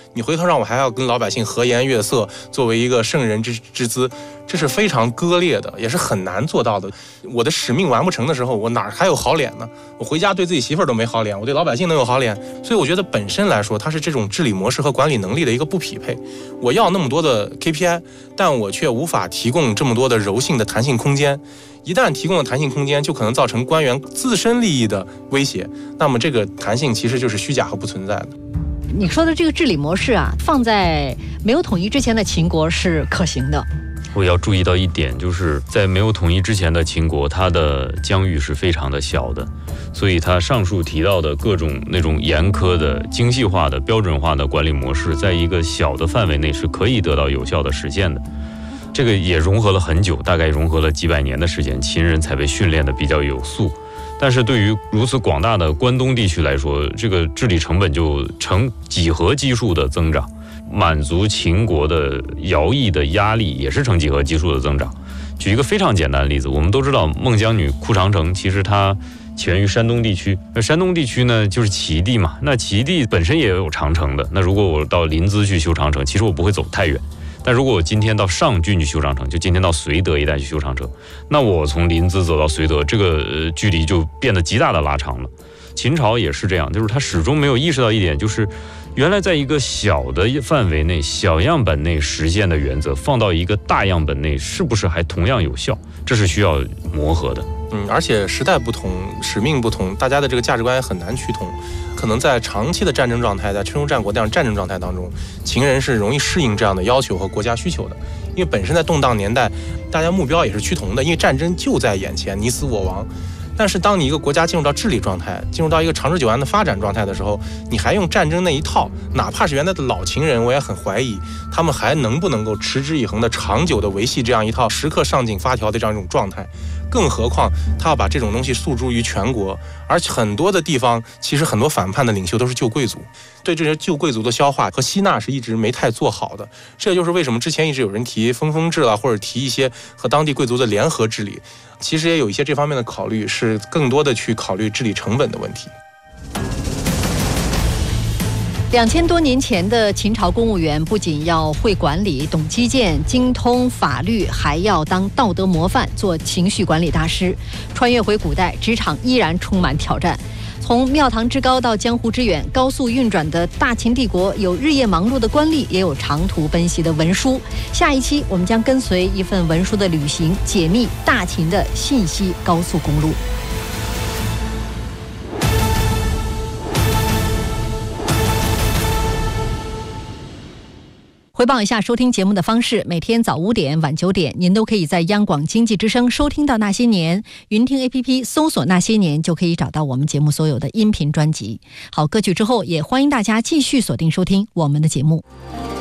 你回头让我还要跟老百姓和颜悦色，作为一个圣人之姿，这是非常割裂的，也是很难做到的。我的使命完不成的时候，我哪还有好脸呢？我回家对自己媳妇儿都没好脸，我对老百姓能有好脸？所以我觉得本身来说，它是这种治理模式和管理能力的一个不匹配。我要那么多的 KPI， 但我却无法提供这么多的柔性的弹性空间。一旦提供了弹性空间，就可能造成官员自身利益的威胁，那么这个弹性其实就是虚假和不存在的。 你说的这个治理模式啊，放在没有统一之前的秦国是可行的。 我要注意到一点，就是在没有统一之前的秦国，它的疆域是非常的小的，所以它上述提到的各种那种严苛的、精细化的、标准化的管理模式，在一个小的范围内是可以得到有效的实现的。这个也融合了很久，大概融合了几百年的时间，秦人才被训练的比较有素。但是对于如此广大的关东地区来说，这个治理成本就呈几何基数的增长，满足秦国的徭役的压力也是呈几何基数的增长。举一个非常简单的例子，我们都知道孟姜女哭长城，其实它起源于山东地区。那山东地区呢，就是齐地嘛，那齐地本身也有长城的。那如果我到临淄去修长城，其实我不会走太远。但如果我今天到上郡去修长城，就今天到绥德一带去修长城，那我从临淄走到绥德，这个距离就变得极大的拉长了。秦朝也是这样，就是他始终没有意识到一点，就是原来在一个小的范围内、小样本内实现的原则，放到一个大样本内，是不是还同样有效？这是需要磨合的。 而且时代不同，使命不同，大家的这个价值观也很难趋同。可能在长期的战争状态，在春秋战国这样战争状态当中，秦人是容易适应这样的要求和国家需求的。因为本身在动荡年代，大家目标也是趋同的，因为战争就在眼前，你死我亡。但是当你一个国家进入到治理状态，进入到一个长治久安的发展状态的时候，你还用战争那一套，哪怕是原来的老秦人，我也很怀疑他们还能不能够持之以恒的长久的维系这样一套时刻上紧发条的这样一种状态。更何况他要把这种东西诉诸于全国，而且很多的地方其实很多反叛的领袖都是旧贵族，对这些旧贵族的消化和吸纳是一直没太做好的。这就是为什么之前一直有人提分封制了，或者提一些和当地贵族的联合治理，其实也有一些这方面的考虑，是更多的去考虑治理成本的问题。 2000多年前的秦朝公务员不仅要会管理、懂基建、精通法律，还要当道德模范，做情绪管理大师。穿越回古代，职场依然充满挑战。从庙堂之高到江湖之远，高速运转的大秦帝国有日夜忙碌的官吏，也有长途奔袭的文书。下一期我们将跟随一份文书的旅行，解密大秦的信息高速公路。回报一下收听节目的方式，每天早5点、晚9点，您都可以在央广经济之声收听到那些年。云听 APP 搜索那些年，就可以找到我们节目所有的音频专辑。好，歌曲之后，也欢迎大家继续锁定收听我们的节目。